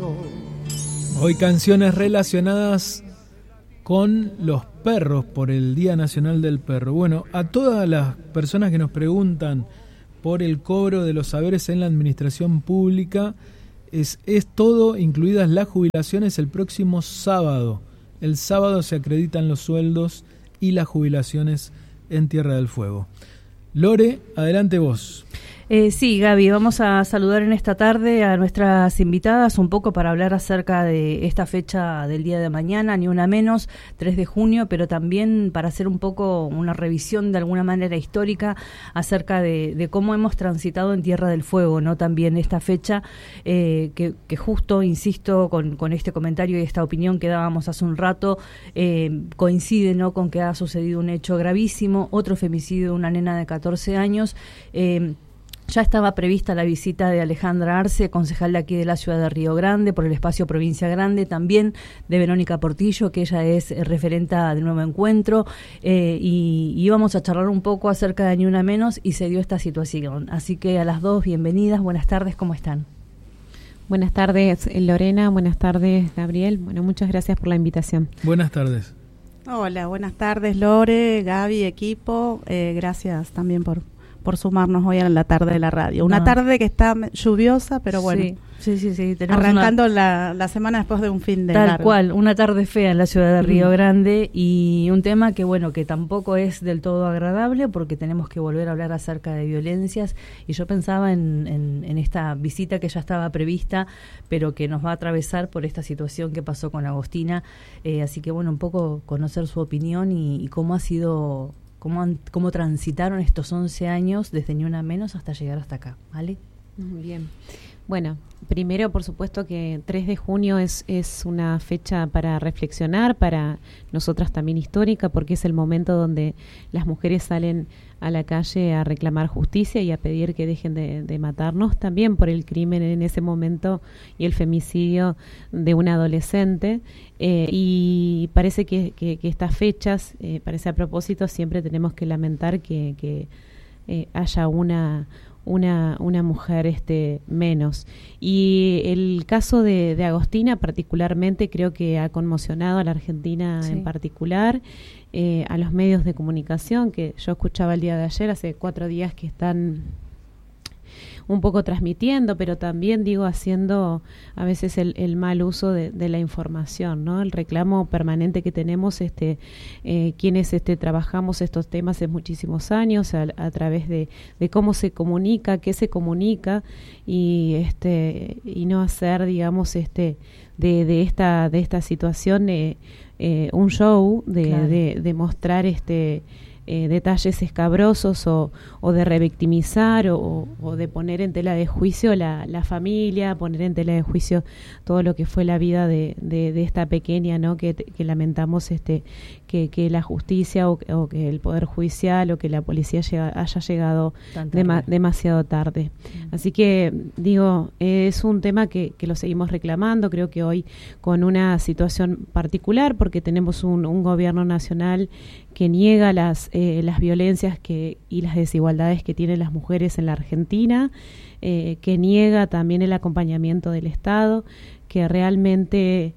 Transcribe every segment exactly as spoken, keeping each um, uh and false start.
Hoy canciones relacionadas con los perros por el Día Nacional del Perro. Bueno, a todas las personas que nos preguntan por el cobro de los saberes en la administración pública, es, es todo, incluidas las jubilaciones, el próximo sábado. El sábado se acreditan los sueldos y las jubilaciones en Tierra del Fuego. Lore, adelante vos. Eh, sí, Gaby, vamos a saludar en esta tarde a nuestras invitadas un poco para hablar acerca de esta fecha del día de mañana, ni una menos, tres de junio, pero también para hacer un poco una revisión de alguna manera histórica acerca de, de cómo hemos transitado en Tierra del Fuego, ¿no? También esta fecha eh, que, que justo, insisto, con, con este comentario y esta opinión que dábamos hace un rato, eh, coincide, ¿no?, con que ha sucedido un hecho gravísimo, otro femicidio de una nena de catorce años. eh, Ya estaba prevista la visita de Alejandra Arce, concejal de aquí de la ciudad de Río Grande, por el espacio Provincia Grande, también de Verónica Portillo, que ella es eh, referenta de Nuevo Encuentro, eh, y, y íbamos a charlar un poco acerca de Ni Una Menos, y se dio esta situación. Así que a las dos, bienvenidas, buenas tardes, ¿cómo están? Buenas tardes, Lorena, buenas tardes, Gabriel. Bueno, muchas gracias por la invitación. Buenas tardes. Hola, buenas tardes, Lore, Gaby, equipo, eh, gracias también por... por sumarnos hoy a la tarde de la radio. Una no. tarde que está lluviosa, pero bueno, sí, sí, sí, sí. Arrancando una... la, la semana después de un fin de Tal largo. cual, una tarde fea en la ciudad de Río mm. Grande, y un tema que, bueno, que tampoco es del todo agradable, porque tenemos que volver a hablar acerca de violencias, y yo pensaba en, en, en esta visita que ya estaba prevista, pero que nos va a atravesar por esta situación que pasó con Agostina, eh, así que, bueno, un poco conocer su opinión y, y cómo ha sido... Cómo, han, cómo transitaron estos once años desde Ni Una Menos hasta llegar hasta acá, ¿vale? Muy bien. Bueno, primero, por supuesto que tres de junio es, es una fecha para reflexionar, para nosotras también histórica, porque es el momento donde las mujeres salen a la calle a reclamar justicia y a pedir que dejen de, de matarnos, también por el crimen en ese momento y el femicidio de una adolescente. Eh, y parece que, que, que estas fechas, eh, parece a propósito, siempre tenemos que lamentar que, que eh, haya una... una una mujer este menos. Y el caso de, de Agostina particularmente creo que ha conmocionado a la Argentina, sí, en particular, eh, a los medios de comunicación, que yo escuchaba el día de ayer, hace cuatro días que están un poco transmitiendo, pero también, digo, haciendo a veces el, el mal uso de, de la información, ¿no? El reclamo permanente que tenemos, este, eh, quienes este, trabajamos estos temas hace muchísimos años, a, a través de, de cómo se comunica, qué se comunica, y este y no hacer, digamos, este de, de esta de esta situación eh, eh, un show de, claro, de, de mostrar este Eh, detalles escabrosos o, o de revictimizar o, o de poner en tela de juicio la, la familia, poner en tela de juicio todo lo que fue la vida de, de, de esta pequeña, ¿no? que, que lamentamos este que, que la justicia o, o que el Poder Judicial o que la policía llega, haya llegado dema, demasiado tarde. Mm. Así que, digo, es un tema que, que lo seguimos reclamando, creo que hoy con una situación particular, porque tenemos un, un gobierno nacional que niega las eh, las violencias que y las desigualdades que tienen las mujeres en la Argentina, eh, que niega también el acompañamiento del Estado, que realmente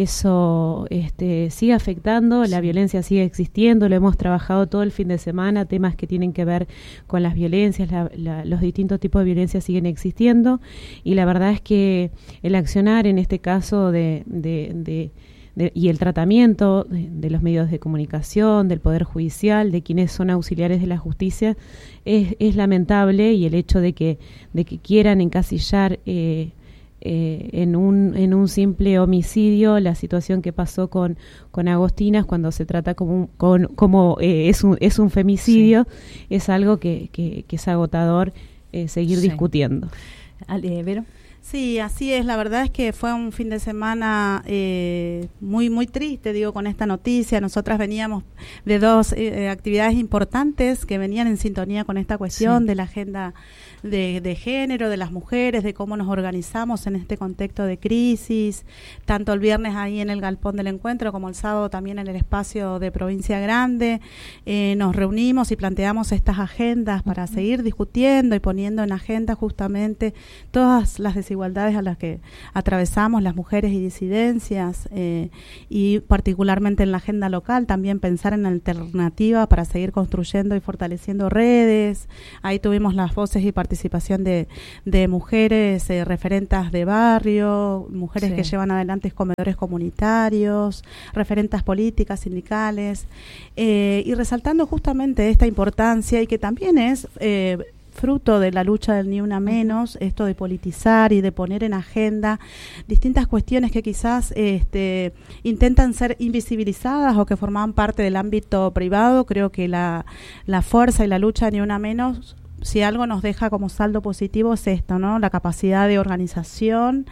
eso este, sigue afectando, sí, la violencia sigue existiendo, lo hemos trabajado todo el fin de semana, temas que tienen que ver con las violencias, la, la, los distintos tipos de violencia siguen existiendo, y la verdad es que el accionar en este caso de... de, de De, y el tratamiento de, de los medios de comunicación, del Poder Judicial, de quienes son auxiliares de la justicia, es, es lamentable, y el hecho de que, de que quieran encasillar eh, eh, en, un, en un simple homicidio la situación que pasó con, con Agostinas, cuando se trata como, un, con, como eh, es, un, es un femicidio, sí, es algo que, que, que es agotador eh, seguir sí. discutiendo. Ale, Vero. Sí, así es. La verdad es que fue un fin de semana eh, muy muy triste, digo, con esta noticia. Nosotras veníamos de dos eh, actividades importantes que venían en sintonía con esta cuestión, sí, de la agenda de, de género, de las mujeres, de cómo nos organizamos en este contexto de crisis, tanto el viernes ahí en el Galpón del Encuentro como el sábado también en el espacio de Provincia Grande. Eh, nos reunimos y planteamos estas agendas para uh-huh. seguir discutiendo y poniendo en agenda justamente todas las desigualdades desigualdades a las que atravesamos las mujeres y disidencias, eh, y particularmente en la agenda local, también pensar en alternativa para seguir construyendo y fortaleciendo redes. Ahí tuvimos las voces y participación de, de mujeres eh, referentas de barrio, mujeres sí. que llevan adelante comedores comunitarios, referentas políticas, sindicales, eh, y resaltando justamente esta importancia y que también es eh, fruto de la lucha del Ni Una Menos, esto de politizar y de poner en agenda distintas cuestiones que quizás este, intentan ser invisibilizadas o que formaban parte del ámbito privado. Creo que la, la fuerza y la lucha de Ni Una Menos, si algo nos deja como saldo positivo, es esto, ¿no? La capacidad de organización,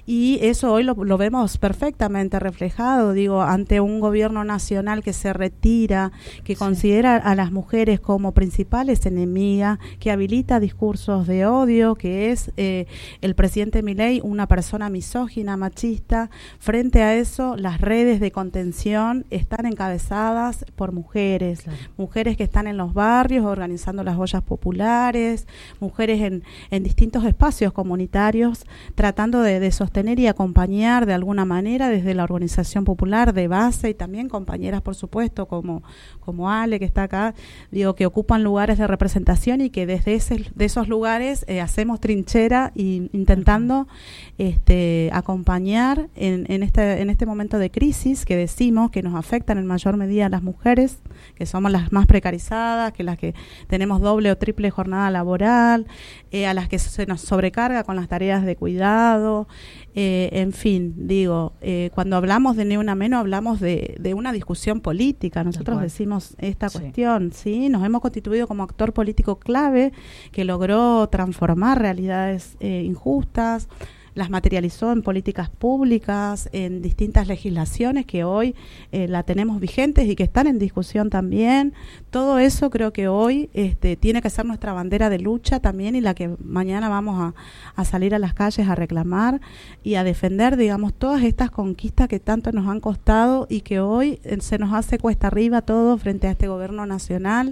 y eso hoy lo, lo vemos perfectamente reflejado, digo, ante un gobierno nacional que se retira, que sí. considera a las mujeres como principales enemigas, que habilita discursos de odio, que es eh, el presidente Milei una persona misógina, machista. Frente a eso, las redes de contención están encabezadas por mujeres, claro. mujeres que están en los barrios organizando las ollas populares, mujeres en, en distintos espacios comunitarios, tratando de, de sostener y acompañar de alguna manera desde la organización popular de base, y también compañeras, por supuesto, como, como Ale, que está acá, digo, que ocupan lugares de representación y que desde ese, de esos lugares eh, hacemos trinchera y intentando este, acompañar en, en, este, en este momento de crisis que decimos que nos afectan en mayor medida a las mujeres, que somos las más precarizadas, que las que tenemos doble o triple jornada laboral, eh, a las que se nos sobrecarga con las tareas de cuidado. Eh, en fin, digo, eh, cuando hablamos de Ni Una Menos hablamos de, de una discusión política. Nosotros decimos esta sí. cuestión, ¿sí? Nos hemos constituido como actor político clave que logró transformar realidades eh, injustas, las materializó en políticas públicas, en distintas legislaciones que hoy eh, la tenemos vigentes y que están en discusión también. Todo eso creo que hoy este, tiene que ser nuestra bandera de lucha también, y la que mañana vamos a, a salir a las calles a reclamar y a defender, digamos, todas estas conquistas que tanto nos han costado y que hoy eh, se nos hace cuesta arriba todo frente a este gobierno nacional.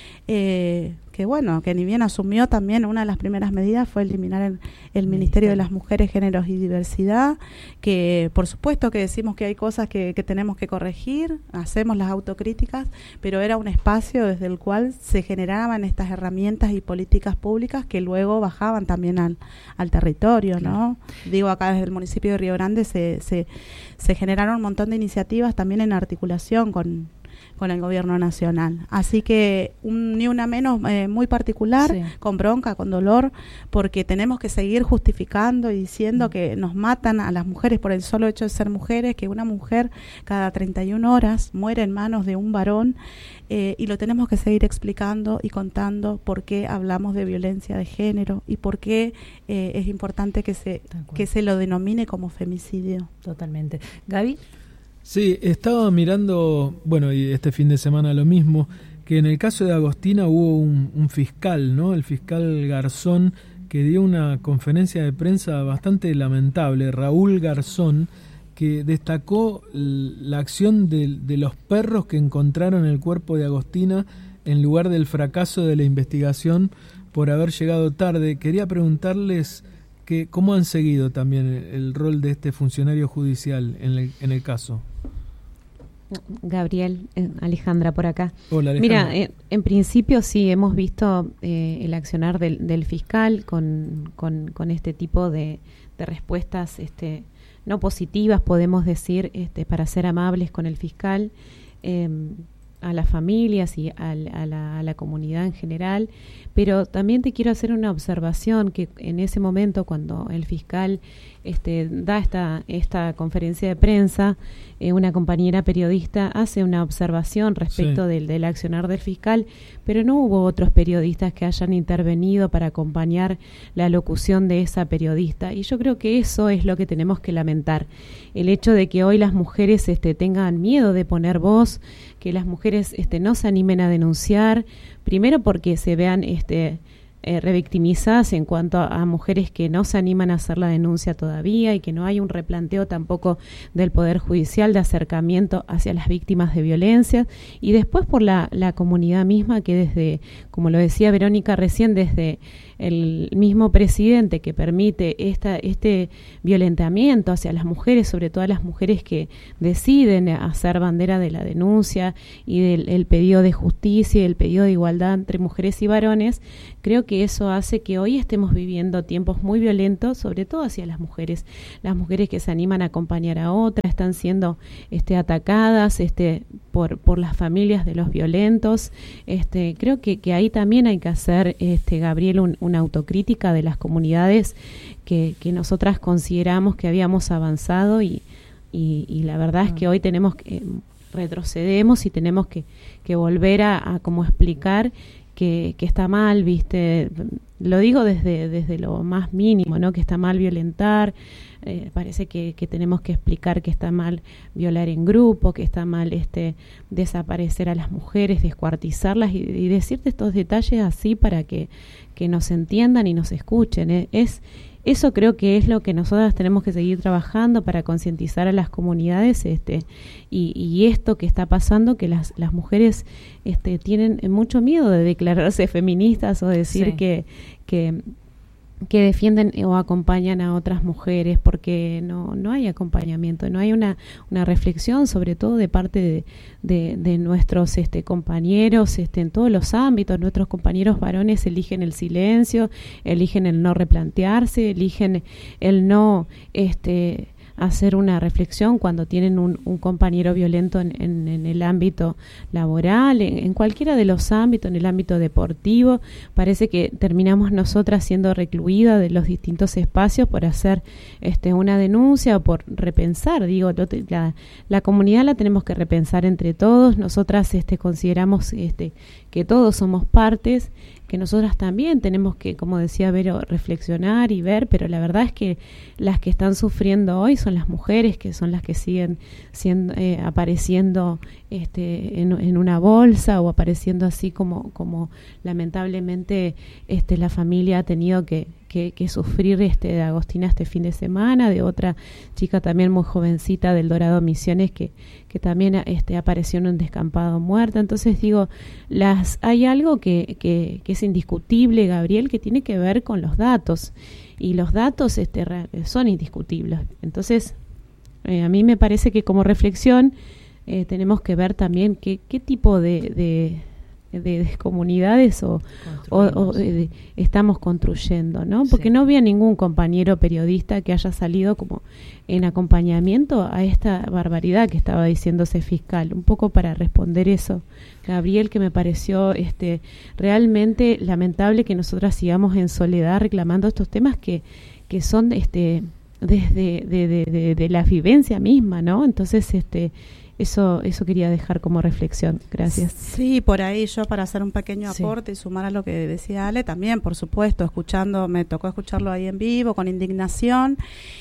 Eh, que bueno, que ni bien asumió, también una de las primeras medidas fue eliminar el, el Ministerio de las Mujeres, Géneros y Diversidad, que por supuesto que decimos que hay cosas que, que tenemos que corregir, hacemos las autocríticas, pero era un espacio desde el cual se generaban estas herramientas y políticas públicas que luego bajaban también al, al territorio, ¿no? Digo, acá desde el municipio de Río Grande se, se, se generaron un montón de iniciativas también en articulación con con el gobierno nacional. Así que un Ni Una Menos eh, muy particular, sí. con bronca, con dolor, porque tenemos que seguir justificando y diciendo mm. que nos matan a las mujeres por el solo hecho de ser mujeres, que una mujer cada treinta y una horas muere en manos de un varón, eh, y lo tenemos que seguir explicando y contando por qué hablamos de violencia de género y por qué eh, es importante que se, que se lo denomine como femicidio. Totalmente. Gaby. Sí, estaba mirando, bueno, y este fin de semana lo mismo, que en el caso de Agostina hubo un, un fiscal, ¿no? El fiscal Garzón, que dio una conferencia de prensa bastante lamentable, Raúl Garzón, que destacó la acción de, de los perros que encontraron el cuerpo de Agostina en lugar del fracaso de la investigación por haber llegado tarde. Quería preguntarles que cómo han seguido también el, el rol de este funcionario judicial en el, en el caso. Gabriel, eh, Alejandra por acá. Hola, Alejandra. Mira, eh, en principio sí hemos visto eh, el accionar del, del fiscal con, con, con este tipo de, de respuestas este, no positivas, podemos decir, este, para ser amables con el fiscal, eh, a las familias y a, a, la, a la comunidad en general. Pero también te quiero hacer una observación, que en ese momento cuando el fiscal este, da esta, esta conferencia de prensa, eh, una compañera periodista hace una observación respecto sí. del, del accionar del fiscal, pero no hubo otros periodistas que hayan intervenido para acompañar la locución de esa periodista, y yo creo que eso es lo que tenemos que lamentar, el hecho de que hoy las mujeres este, tengan miedo de poner voz, que las mujeres este, no se animen a denunciar, primero porque se vean este, eh, revictimizadas en cuanto a, a mujeres que no se animan a hacer la denuncia todavía y que no hay un replanteo tampoco del Poder Judicial de acercamiento hacia las víctimas de violencia, y después por la, la comunidad misma que desde, como lo decía Verónica recién, desde el mismo presidente que permite esta, este violentamiento hacia las mujeres, sobre todo a las mujeres que deciden hacer bandera de la denuncia y del el pedido de justicia y el pedido de igualdad entre mujeres y varones, creo que eso hace que hoy estemos viviendo tiempos muy violentos, sobre todo hacia las mujeres. Las mujeres que se animan a acompañar a otras están siendo este, atacadas este, por, por las familias de los violentos. Este, creo que, que ahí también hay que hacer, este, Gabriel, un, una autocrítica de las comunidades que, que nosotras consideramos que habíamos avanzado y, y, y la verdad es que hoy tenemos que retrocedemos y tenemos que, que volver a, a como explicar que, que está mal, viste, lo digo desde, desde lo más mínimo, ¿no? Que está mal violentar, eh, parece que, que tenemos que explicar que está mal violar en grupo, que está mal este desaparecer a las mujeres, descuartizarlas y, y decirte estos detalles así para que, que nos entiendan y nos escuchen. ¿eh? Es Eso creo que es lo que nosotras tenemos que seguir trabajando para concientizar a las comunidades, este, y, y esto que está pasando, que las, las mujeres este, tienen mucho miedo de declararse feministas o decir sí. que, que, que defienden o acompañan a otras mujeres, porque no, no hay acompañamiento, no hay una, una reflexión, sobre todo de parte de, de, de nuestros este, compañeros este, en todos los ámbitos. Nuestros compañeros varones eligen el silencio, eligen el no replantearse, eligen el no este hacer una reflexión cuando tienen un, un compañero violento en, en, en el ámbito laboral, en, en cualquiera de los ámbitos, en el ámbito deportivo. Parece que terminamos nosotras siendo recluidas de los distintos espacios por hacer este una denuncia o por repensar. Digo, la, la comunidad la tenemos que repensar entre todos. Nosotras este consideramos este que todos somos partes, que nosotras también tenemos que, como decía Vero, reflexionar y ver, pero la verdad es que las que están sufriendo hoy son las mujeres, que son las que siguen siendo eh, apareciendo este en, en una bolsa o apareciendo así como como lamentablemente este la familia ha tenido que Que, que sufrir este de Agostina este fin de semana, de otra chica también muy jovencita del Dorado Misiones que, que también este, apareció en un descampado muerta. Entonces digo, las hay algo que, que, que es indiscutible, Gabriel, que tiene que ver con los datos, y los datos este, son indiscutibles. Entonces eh, a mí me parece que como reflexión eh, tenemos que ver también qué, qué tipo de, de De, de comunidades o, o, o de, estamos construyendo, ¿no? Porque sí. no había ningún compañero periodista que haya salido como en acompañamiento a esta barbaridad que estaba diciendo ese fiscal. Un poco para responder eso, Gabriel, que me pareció este realmente lamentable que nosotras sigamos en soledad reclamando estos temas que, que son este desde de, de, de, de la vivencia misma, ¿no? Entonces, este Eso eso quería dejar como reflexión. Gracias. Sí, por ahí yo para hacer un pequeño aporte sí. y sumar a lo que decía Ale, también, por supuesto, escuchando, me tocó escucharlo ahí en vivo, con indignación,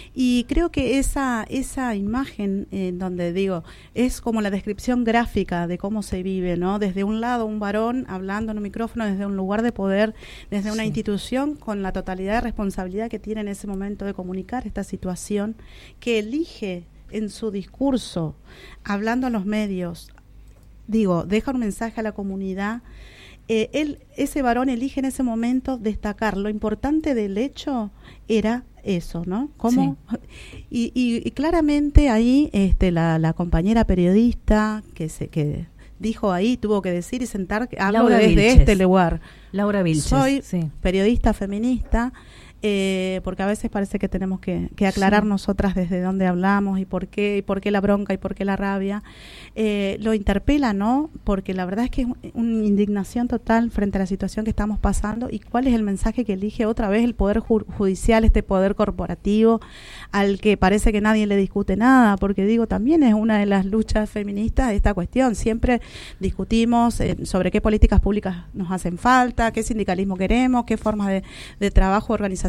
y creo que esa esa imagen en eh, donde digo, es como la descripción gráfica de cómo se vive, ¿no? Desde un lado, un varón hablando en un micrófono, desde un lugar de poder, desde una sí. institución con la totalidad de responsabilidad que tiene en ese momento de comunicar esta situación, que elige en su discurso, hablando a los medios, digo, deja un mensaje a la comunidad. Eh, él, ese varón elige en ese momento destacar lo importante del hecho era eso, ¿no? Cómo sí. y, y, y claramente ahí este, la, la compañera periodista que se que dijo ahí, tuvo que decir y sentar, hablo Laura desde Vilches. este lugar. Laura Vilches. Soy sí. periodista feminista. Eh, porque a veces parece que tenemos que, que aclarar sí. nosotras desde dónde hablamos y por qué, y por qué la bronca y por qué la rabia. Eh, lo interpela, ¿no? Porque la verdad es que es una indignación total frente a la situación que estamos pasando y cuál es el mensaje que elige otra vez el Poder ju- Judicial, este poder corporativo, al que parece que nadie le discute nada, porque digo, también es una de las luchas feministas esta cuestión. Siempre discutimos eh, sobre qué políticas públicas nos hacen falta, qué sindicalismo queremos, qué formas de, de trabajo, organización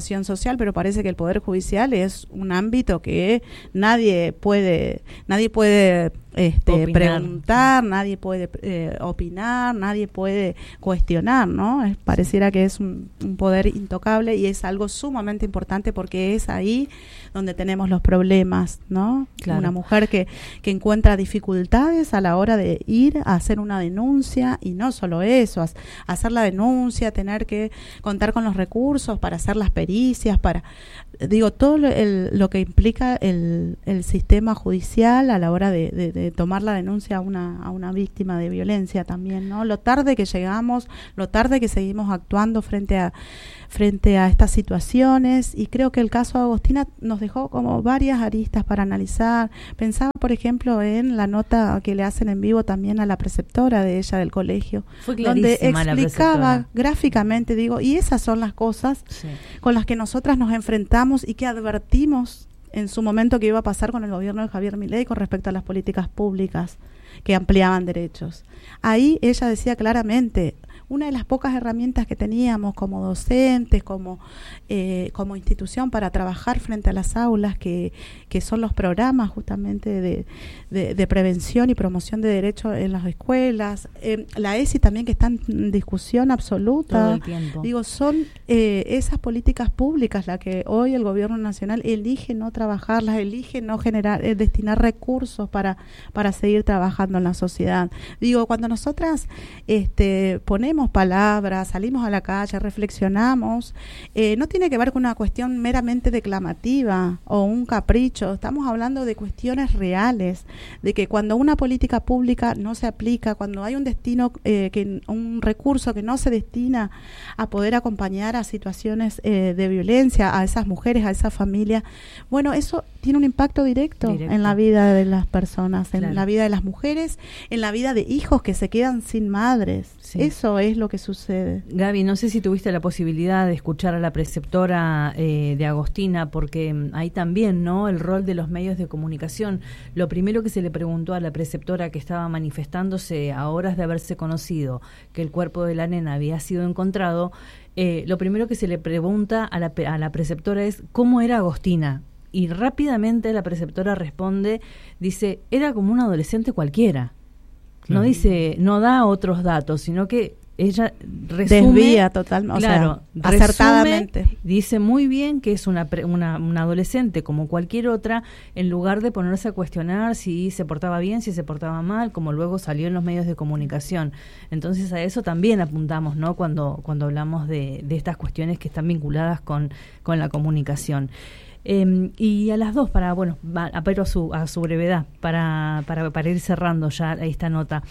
organización social, pero parece que el Poder Judicial es un ámbito que nadie puede, nadie puede este, preguntar, nadie puede eh, opinar, nadie puede cuestionar, ¿no? Es, pareciera que es un, un poder intocable y es algo sumamente importante porque es ahí donde tenemos los problemas, ¿no? Claro. Una mujer que, que encuentra dificultades a la hora de ir a hacer una denuncia y no solo eso, a, a hacer la denuncia, tener que contar con los recursos para hacer las pericias, para, digo, todo lo, el, lo que implica el, el sistema judicial a la hora de, de, de tomar la denuncia a una, a una víctima de violencia también, ¿no? Lo tarde que llegamos, lo tarde que seguimos actuando frente a frente a estas situaciones, y creo que el caso de Agostina nos dejó como varias aristas para analizar. Pensaba, por ejemplo, en la nota que le hacen en vivo también a la preceptora de ella del colegio, donde explicaba gráficamente, digo, y esas son las cosas sí. con las que nosotras nos enfrentamos y que advertimos en su momento que iba a pasar con el gobierno de Javier Milei con respecto a las políticas públicas que ampliaban derechos. Ahí ella decía claramente, una de las pocas herramientas que teníamos como docentes, como eh, como institución para trabajar frente a las aulas, que, que son los programas justamente de, de, de prevención y promoción de derechos en las escuelas, eh, la E S I también, que está en discusión absoluta. Todo el tiempo. Digo, son eh, esas políticas públicas las que hoy el gobierno nacional elige no trabajarlas, elige no generar, eh, destinar recursos para, para seguir trabajando en la sociedad. Digo, cuando nosotras este, ponemos palabras, salimos a la calle, reflexionamos, eh, no tiene que ver con una cuestión meramente declamativa o un capricho, estamos hablando de cuestiones reales, de que cuando una política pública no se aplica, cuando hay un destino, eh, que un recurso que no se destina a poder acompañar a situaciones eh, de violencia, a esas mujeres, a esas familias, bueno, eso tiene un impacto directo, directo. en la vida de las personas, claro. en la vida de las mujeres, en la vida de hijos que se quedan sin madres. Sí. Eso es lo que sucede. Gaby, no sé si tuviste la posibilidad de escuchar a la preceptora eh, de Agostina, porque ahí también, ¿no?, el rol de los medios de comunicación. Lo primero que se le preguntó a la preceptora, que estaba manifestándose a horas de haberse conocido que el cuerpo de la nena había sido encontrado, eh, lo primero que se le pregunta a la, a la preceptora es ¿cómo era Agostina? Y rápidamente la preceptora responde, dice, era como un adolescente cualquiera. No mm. dice, no da otros datos, sino que ella resume, desvía totalmente, claro, o sea, acertadamente. Resume, dice muy bien que es una, una, una adolescente como cualquier otra, en lugar de ponerse a cuestionar si se portaba bien, si se portaba mal, como luego salió en los medios de comunicación. Entonces a eso también apuntamos, ¿no?, cuando, cuando hablamos de, de estas cuestiones que están vinculadas con, con la comunicación. Eh, y a las dos, para, bueno, pero a su, a su brevedad, para, para, para ir cerrando ya esta nota.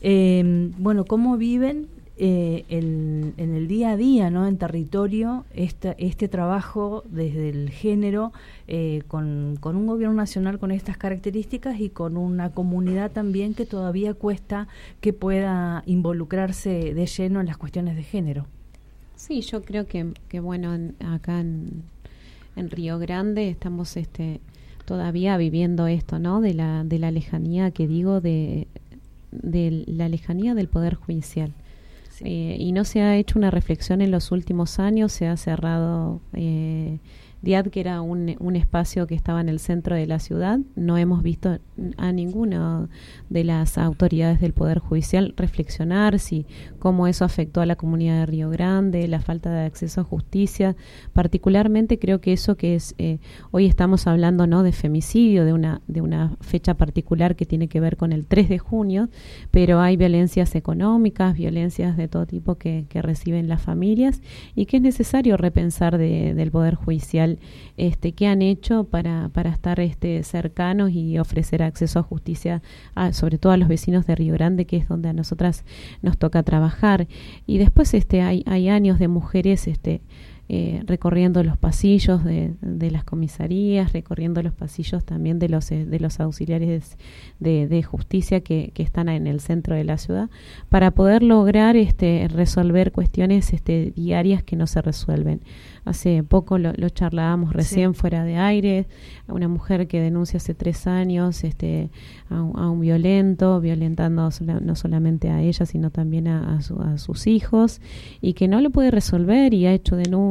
Eh, bueno, ¿cómo viven eh, el, en el día a día, ¿no?, en territorio, este, este trabajo desde el género, eh, con, con un gobierno nacional con estas características y con una comunidad también que todavía cuesta que pueda involucrarse de lleno en las cuestiones de género? Sí, yo creo que, que bueno, en, acá en... en Río Grande estamos este todavía viviendo esto, ¿no?, de la de la lejanía que digo de de la lejanía del Poder Judicial. Sí. Eh, y no se ha hecho una reflexión en los últimos años, se ha cerrado eh, DIAD, que era un, un espacio que estaba en el centro de la ciudad. No hemos visto a ninguna de las autoridades del Poder Judicial reflexionar si cómo eso afectó a la comunidad de Río Grande, la falta de acceso a justicia. Particularmente creo que eso que es, eh, hoy estamos hablando, ¿no?, de femicidio, de una, de una fecha particular que tiene que ver con el tres de junio, pero hay violencias económicas, violencias de todo tipo que, que reciben las familias, y que es necesario repensar de, del Poder Judicial este qué han hecho para, para estar este cercanos y ofrecer acceso a justicia a, sobre todo a los vecinos de Río Grande, que es donde a nosotras nos toca trabajar. Y después este hay, hay años de mujeres este Eh, recorriendo los pasillos de, de las comisarías, recorriendo los pasillos también de los de los auxiliares de, de justicia que, que están en el centro de la ciudad, para poder lograr este resolver cuestiones este diarias que no se resuelven. Hace poco lo, lo charlábamos recién, sí, fuera de aire, a una mujer que denuncia hace tres años este a, a un violento, violentando sola, no solamente a ella, sino también a, a, su, a sus hijos, y que no lo puede resolver y ha hecho denuncias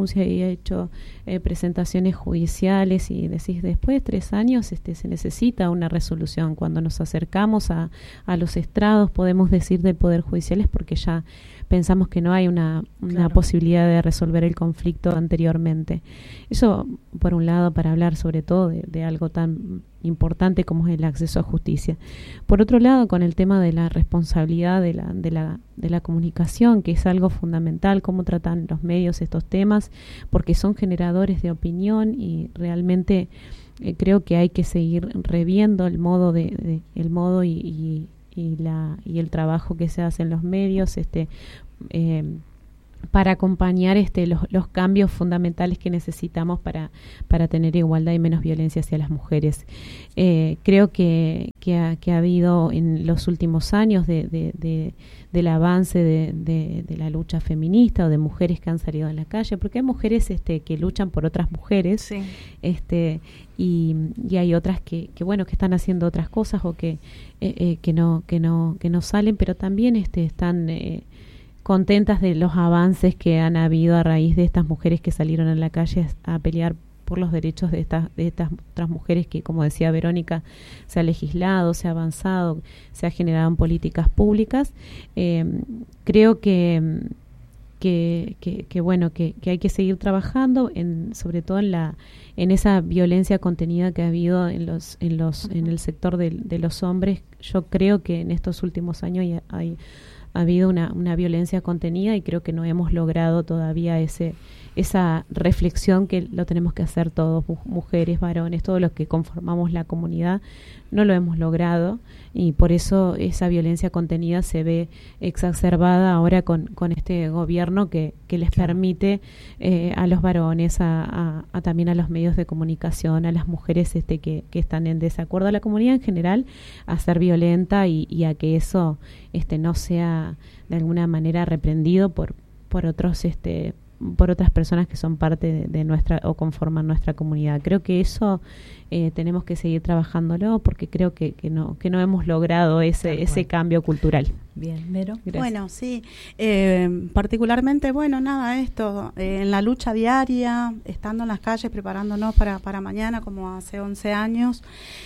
denuncias y ha hecho eh, presentaciones judiciales y decís, después de tres años este, se necesita una resolución. Cuando nos acercamos a, a los estrados, podemos decir del Poder Judicial es porque ya pensamos que no hay una, una Claro. posibilidad de resolver el conflicto anteriormente. Eso, por un lado, para hablar sobre todo de, de algo tan importante como es el acceso a justicia. Por otro lado, con el tema de la responsabilidad de la, de la, de la comunicación, que es algo fundamental, cómo tratan los medios estos temas, porque son generadores de opinión y realmente eh, creo que hay que seguir reviendo el modo de, de el modo y, y, y la y el trabajo que se hace en los medios, este eh, para acompañar este los, los cambios fundamentales que necesitamos para, para tener igualdad y menos violencia hacia las mujeres. Eh, creo que, que, ha, que ha habido en los últimos años de, de, de, del avance de, de, de la lucha feminista o de mujeres que han salido en la calle, porque hay mujeres este, que luchan por otras mujeres, Sí. este y, y hay otras que, que bueno que están haciendo otras cosas o que eh, eh, que no que no que no salen, pero también este están eh, contentas de los avances que han habido a raíz de estas mujeres que salieron a la calle a pelear por los derechos de estas de estas otras mujeres que, como decía Verónica, se ha legislado, se ha avanzado, se ha generado en políticas públicas. Eh, creo que que, que, que bueno que, que hay que seguir trabajando en sobre todo en la en esa violencia contenida que ha habido en los en los uh-huh. en el sector de, de los hombres. Yo creo que en estos últimos años hay, hay ha habido una, una violencia contenida y creo que no hemos logrado todavía ese esa reflexión que lo tenemos que hacer todos, mujeres, varones, todos los que conformamos la comunidad, no lo hemos logrado y por eso esa violencia contenida se ve exacerbada ahora con, con este gobierno que, que les claro. permite eh, a los varones, a, a, a también a los medios de comunicación, a las mujeres este que, que están en desacuerdo, a la comunidad en general, a ser violenta y, y a que eso este no sea de alguna manera reprendido por, por otros este por otras personas que son parte de, de nuestra o conforman nuestra comunidad. Creo que eso eh, tenemos que seguir trabajándolo porque creo que, que no que no hemos logrado ese claro, ese bueno. cambio cultural. Bien, Vero. Gracias. Bueno, sí, eh, particularmente, bueno, nada, esto, eh, en la lucha diaria, estando en las calles, preparándonos para, para mañana, como hace once años,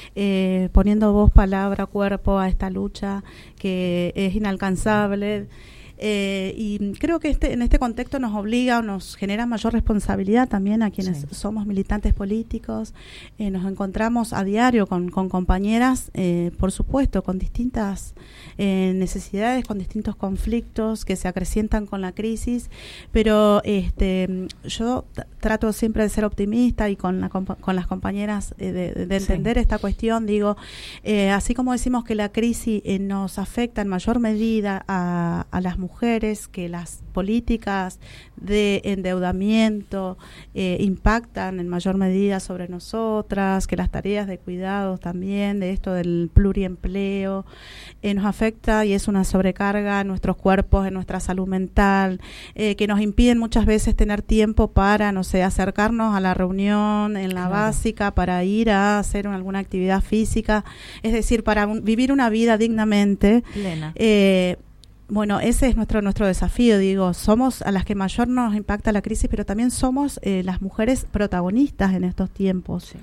eh, poniendo voz, palabra, cuerpo a esta lucha que es inalcanzable. Eh, y creo que este en este contexto nos obliga o nos genera mayor responsabilidad también a quienes sí. somos militantes políticos. Eh, nos encontramos a diario con, con compañeras, eh, por supuesto, con distintas eh, necesidades, con distintos conflictos que se acrecientan con la crisis, pero este yo t- trato siempre de ser optimista y con, la compa- con las compañeras eh, de, de entender sí. esta cuestión. Digo, eh, así como decimos que la crisis eh, nos afecta en mayor medida a, a las mujeres, mujeres, que las políticas de endeudamiento eh, impactan en mayor medida sobre nosotras, que las tareas de cuidados también, de esto del pluriempleo, eh, nos afecta y es una sobrecarga en nuestros cuerpos, en nuestra salud mental, eh, que nos impiden muchas veces tener tiempo para, no sé, acercarnos a la reunión en la claro. básica, para ir a hacer alguna actividad física, es decir, para un, vivir una vida dignamente. Plena. Eh, Bueno, ese es nuestro nuestro desafío, digo, somos a las que mayor nos impacta la crisis, pero también somos eh, las mujeres protagonistas en estos tiempos, sí.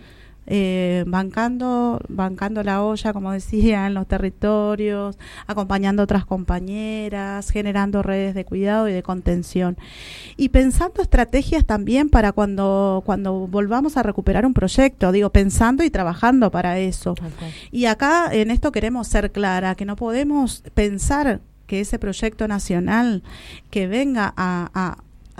eh, bancando bancando la olla, como decía, en los territorios, acompañando a otras compañeras, generando redes de cuidado y de contención. Y pensando estrategias también para cuando, cuando volvamos a recuperar un proyecto, digo, pensando y trabajando para eso. Okay. Y acá en esto queremos ser clara, que no podemos pensar que ese proyecto nacional que venga a, a,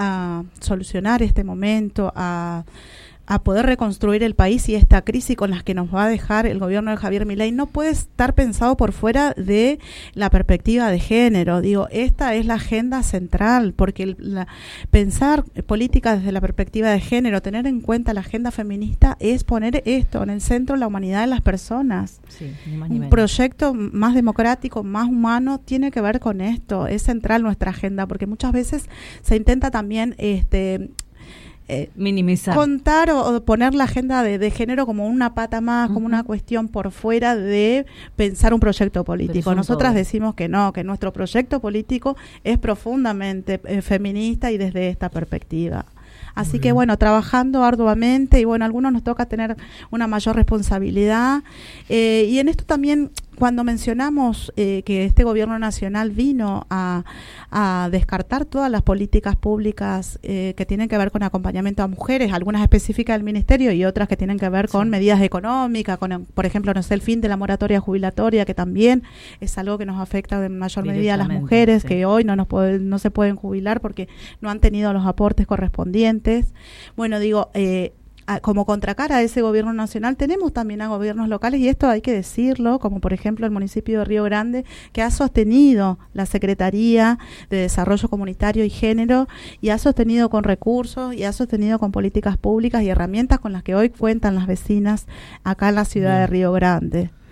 a solucionar este momento, a, a poder reconstruir el país y esta crisis con las que nos va a dejar el gobierno de Javier Milei, no puede estar pensado por fuera de la perspectiva de género. Digo, esta es la agenda central, porque el, la, pensar política desde la perspectiva de género, tener en cuenta la agenda feminista, es poner esto en el centro de la humanidad de las personas. Sí, ni más ni menos. Un proyecto más democrático, más humano, tiene que ver con esto. Es central nuestra agenda, porque muchas veces se intenta también este Eh, minimizar, contar o, o poner la agenda de, de género como una pata más, uh-huh. como una cuestión por fuera de pensar un proyecto político. Nosotras todo. decimos que no, que nuestro proyecto político es profundamente eh, feminista y desde esta perspectiva. Así que bueno, trabajando arduamente y bueno, a algunos nos toca tener una mayor responsabilidad. Eh, y en esto también, cuando mencionamos eh, que este gobierno nacional vino a, a descartar todas las políticas públicas eh, que tienen que ver con acompañamiento a mujeres, algunas específicas del Ministerio y otras que tienen que ver con sí. medidas económicas, con, por ejemplo, no sé, el fin de la moratoria jubilatoria, que también es algo que nos afecta en mayor medida a las mujeres, sí. que hoy no, nos puede, no se pueden jubilar porque no han tenido los aportes correspondientes. Bueno, digo... Eh, como contracara a ese gobierno nacional, tenemos también a gobiernos locales, y esto hay que decirlo, como por ejemplo el municipio de Río Grande, que ha sostenido la Secretaría de Desarrollo Comunitario y Género, y ha sostenido con recursos, y ha sostenido con políticas públicas y herramientas con las que hoy cuentan las vecinas acá en la ciudad Bien. de Río Grande.